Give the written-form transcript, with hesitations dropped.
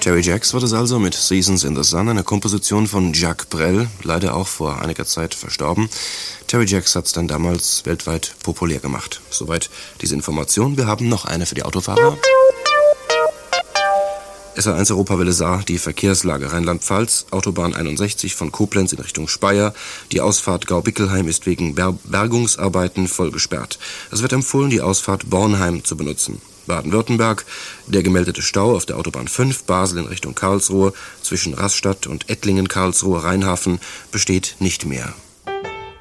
Terry Jacks war das also mit Seasons in the Sun, einer Komposition von Jacques Brel, leider auch vor einiger Zeit verstorben. Terry Jacks hat es dann damals weltweit populär gemacht. Soweit diese Information. Wir haben noch eine für die Autofahrer. SR1 Europawelle Saar, die Verkehrslage Rheinland-Pfalz, Autobahn 61 von Koblenz in Richtung Speyer. Die Ausfahrt Gau-Bickelheim ist wegen Bergungsarbeiten voll gesperrt. Es wird empfohlen, die Ausfahrt Bornheim zu benutzen. Baden-Württemberg, der gemeldete Stau auf der Autobahn 5 Basel in Richtung Karlsruhe zwischen Rastatt und Ettlingen-Karlsruhe-Rheinhafen besteht nicht mehr.